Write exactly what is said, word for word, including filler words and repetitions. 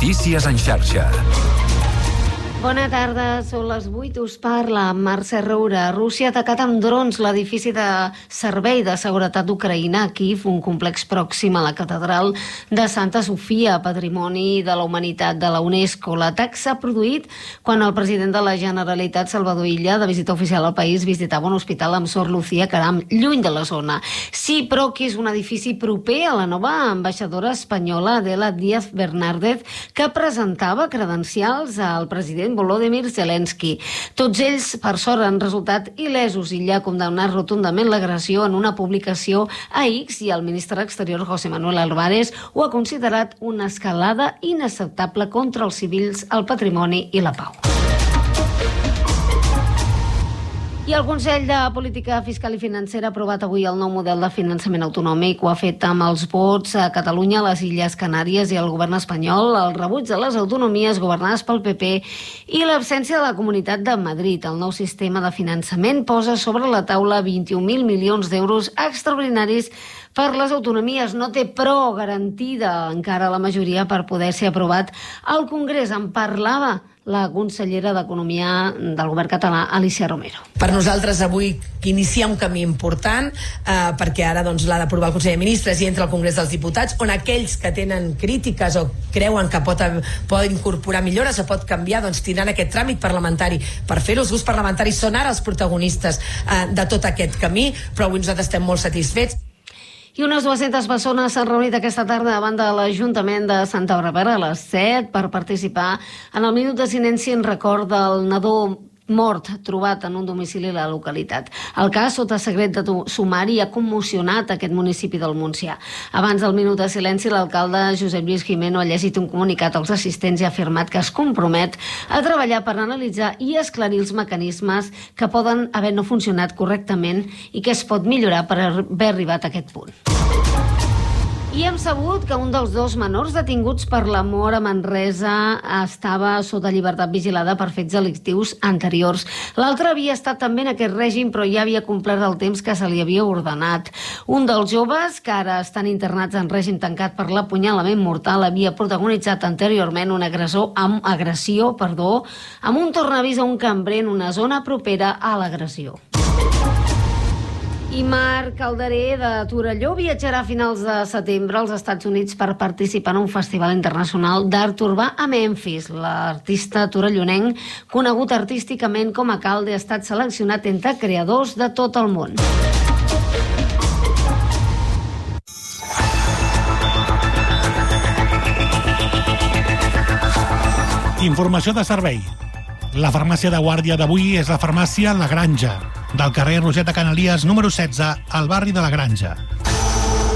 Notícies en xarxa. Bona tarda, són les vuit, us parla Mercè Roura. Rússia ha atacat amb drons l'edifici de servei de seguretat d'Ucraïna a Kíev, un complex pròxim a la catedral de Santa Sofia, patrimoni de la humanitat de la UNESCO. L'atac s'ha produït quan el president de la Generalitat, Salvador Illa, de visita oficial al país, visitava un hospital amb Sor Lucía Caram, lluny de la zona. Sí, però que és un edifici proper a la nova ambaixadora espanyola, Adela Díaz Bernárdez, que presentava credencials al president Volodymyr Zelensky. Tots ells, per sort, han resultat il·lesos. Illa ha condemnat rotundament l'agressió en una publicació a X i el ministre d'Exterior, José Manuel Álvarez, ho ha considerat una escalada inacceptable contra els civils, el patrimoni i la pau. I el Consell de Política Fiscal i Financera ha aprovat avui el nou model de finançament autonòmic. Ho ha fet amb els vots a Catalunya, les Illes Canàries i el govern espanyol, el rebuig de les autonomies governades pel P P i l'absència de la Comunitat de Madrid. El nou sistema de finançament posa sobre la taula vint-i-un mil milions d'euros extraordinaris per les autonomies. No té, però, garantida encara la majoria per poder ser aprovat al Congrés. En parlava la consellera d'Economia del govern català, Alícia Romero. Per nosaltres avui que inicia un camí important eh, perquè ara doncs, l'ha d'aprovar el Consell de Ministres i entra al Congrés dels Diputats, on aquells que tenen crítiques o creuen que pot, pot incorporar millores o pot canviar, doncs tindran aquest tràmit parlamentari per fer-ho. Els grups parlamentaris són ara els protagonistes eh, de tot aquest camí, però avui nosaltres estem molt satisfets. I unes dues-centes persones s'han reunit aquesta tarda davant de l'Ajuntament de Santa Bàrbara a les set per participar en el minut de silenci en record del nadó mort trobat en un domicili a la localitat. El cas, sota secret de sumari, ha commocionat aquest municipi del Montsià. Abans del minut de silenci, l'alcalde Josep Lluís Gimeno ha llegit un comunicat als assistents i ha afirmat que es compromet a treballar per analitzar i esclarir els mecanismes que poden haver no funcionat correctament i que es pot millorar per haver arribat a aquest punt. I hem sabut que un dels dos menors detinguts per la mort a Manresa estava sota llibertat vigilada per fets delictius anteriors. L'altre havia estat també en aquest règim, però ja havia complert el temps que se li havia ordenat. Un dels joves, que ara estan internats en règim tancat per l'apunyalament mortal, havia protagonitzat anteriorment una agressió amb agressió, perdó, amb un tornavís a un cambrer en una zona propera a l'agressió. I Marc Calderer, de Torelló, viatjarà a finals de setembre als Estats Units per participar en un festival internacional d'art urbà a Memphis. L'artista torellonenc, conegut artísticament com a Calde, ha estat seleccionat entre creadors de tot el món. Informació de servei. La farmàcia de guàrdia d'avui és la farmàcia La Granja, del carrer Roget de Canalies número setze, al barri de La Granja.